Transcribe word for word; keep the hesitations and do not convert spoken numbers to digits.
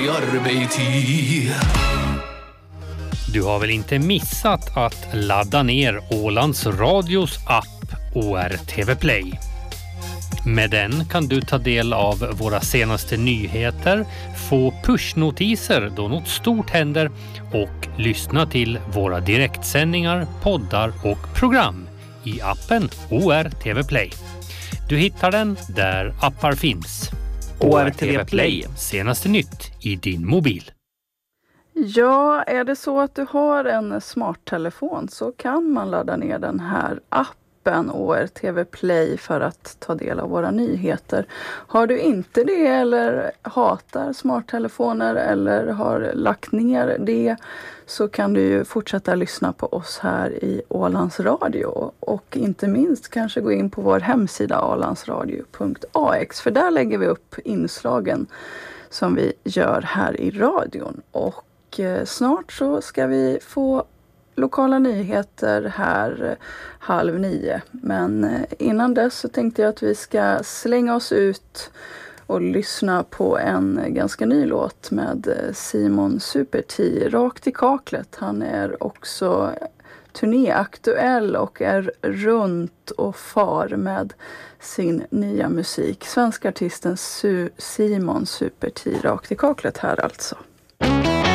i arbetstid. Du har väl inte missat att ladda ner Ålands Radios app O R T V Play. Med den kan du ta del av våra senaste nyheter, få pushnotiser då något stort händer och lyssna till våra direktsändningar, poddar och program i appen O R T V Play. Du hittar den där appar finns. O R T V Play. Senaste nytt i din mobil. Ja, är det så att du har en smarttelefon så kan man ladda ner den här appen O R T V Play för att ta del av våra nyheter. Har du inte det eller hatar smarttelefoner eller har lagt ner det så kan du ju fortsätta lyssna på oss här i Ålands Radio och inte minst kanske gå in på vår hemsida ålandsradio punkt a x för där lägger vi upp inslagen som vi gör här i radion och snart så ska vi få lokala nyheter här halv nio. Men innan dess så tänkte jag att vi ska slänga oss ut och lyssna på en ganska ny låt med Simon Super-T, Rakt i kaklet. Han är också turnéaktuell och är runt och far med sin nya musik. Svenska artisten Su- Simon Super-T, Rakt i kaklet här alltså.